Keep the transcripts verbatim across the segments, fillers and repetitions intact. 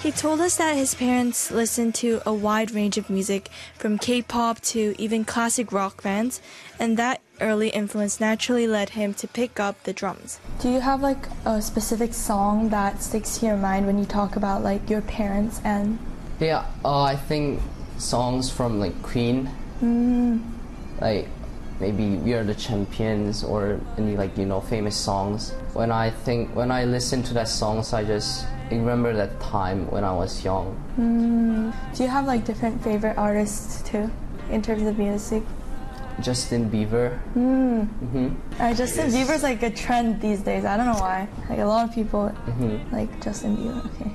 He told us that his parents listened to a wide range of music, from K-pop to even classic rock bands, and that early influence naturally led him to pick up the drums. Do you have like a specific song that sticks to your mind when you talk about like your parents and... Yeah, uh, I think songs from like Queen, mm. like maybe We Are the Champions or any like, you know, famous songs. When I think, when I listen to that songs, I just remember that time when I was young. Mm. Do you have like different favorite artists too, in terms of music? Justin Bieber. Mm. Mm-hmm. Uh, Justin Yes. Bieber's like a trend these days. I don't know why. Like a lot of people Mm-hmm. like Justin Bieber. Okay.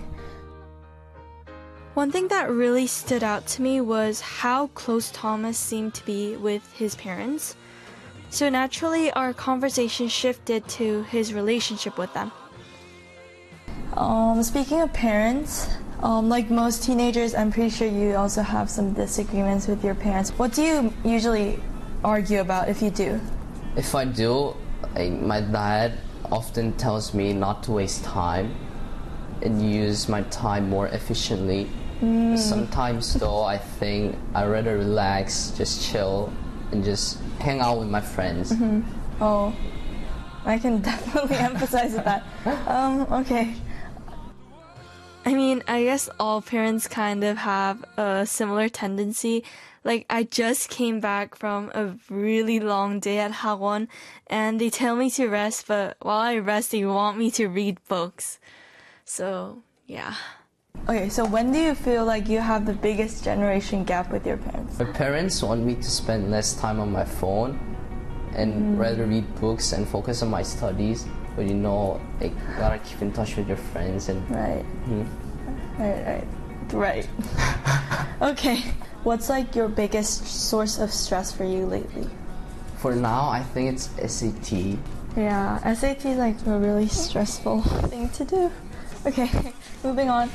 One thing that really stood out to me was how close Thomas seemed to be with his parents. So naturally, our conversation shifted to his relationship with them. Um, speaking of parents, um, like most teenagers, I'm pretty sure you also have some disagreements with your parents. What do you usually argue about if you do? If I do, like, my dad often tells me not to waste time and use my time more efficiently. Mm. Sometimes though, I think I'd rather relax, just chill, and just hang out with my friends. Mm-hmm. Oh, I can definitely emphasize with that. Um, okay. I mean, I guess all parents kind of have a similar tendency. Like, I just came back from a really long day at Hagwon, and they tell me to rest, but while I rest, they want me to read books. So, yeah. Okay, so when do you feel like you have the biggest generation gap with your parents? My parents want me to spend less time on my phone and Mm. rather read books and focus on my studies. But you know, like, gotta keep in touch with your friends and... Right. Mhm. Right, right, right. Okay, what's like your biggest source of stress for you lately? For now, I think it's S A T. Yeah, S A T is like a really stressful thing to do. Okay, moving on.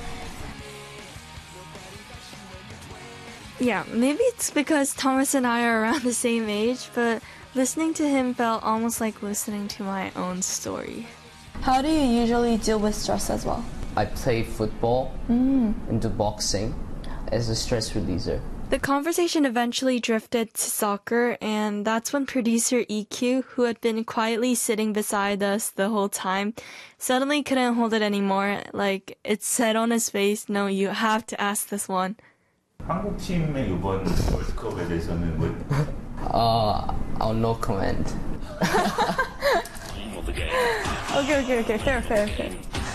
Yeah, maybe it's because Thomas and I are around the same age, but listening to him felt almost like listening to my own story. How do you usually deal with stress as well? I play football Mm. and do boxing as a stress releaser. The conversation eventually drifted to soccer, and that's when producer E Q, who had been quietly sitting beside us the whole time, suddenly couldn't hold it anymore. Like, it said on his face, no, you have to ask this one. 한국 팀의 이번 월드컵에 대해서는 뭐 Uh, I'll no comment. Okay, okay, okay, fair, fair, fair.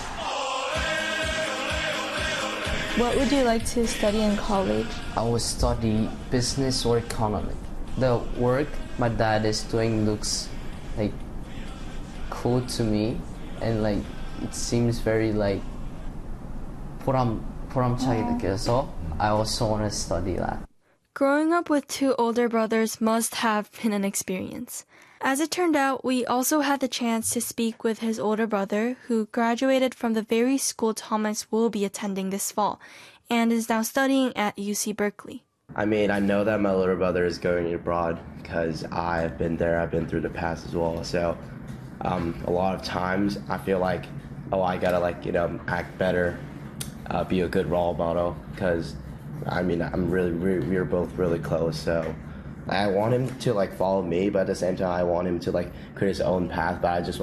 What would you like to study in college? I will study business or economic. The work my dad is doing looks like cool to me, and like it seems very like 보람 보람차게 느껴서 I also want to study that. Growing up with two older brothers must have been an experience. As it turned out, we also had the chance to speak with his older brother, who graduated from the very school Thomas will be attending this fall, and is now studying at U C Berkeley. I mean, I know that my little brother is going abroad because I've been there, I've been through the past as well. So um, a lot of times I feel like, oh, I gotta like, you know, act better, uh, be a good role model because I mean, I'm really, we we're both really close, so I want him to like follow me, but at the same time, I want him to like create his own path. But I just want